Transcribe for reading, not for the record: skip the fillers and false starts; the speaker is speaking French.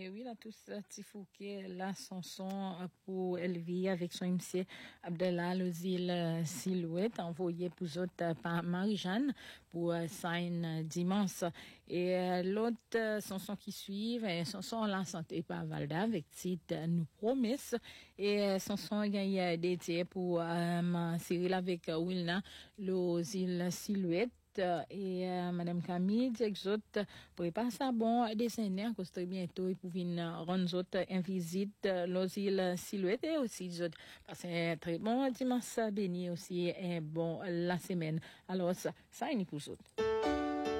Et oui, là, tous Tifouké, là, son pour Elvie avec son MC Abdallah Lozil Silhouette, envoyé pour autres par Marie-Jeanne pour sign dimanche. Et l'autre son qui suivent, son la santé par Valda avec titre Nous Promesses. Et son gagné dédié pour Cyril avec Wilna Lozil Silhouette. Et Madame Camille dit que autres prépare ça bon décennie à cause très bientôt et pour venir rendre autres une visite l'osile silhouette et aussi autres parce un très bon dimanche béni aussi un bon la semaine alors ça est pour autres.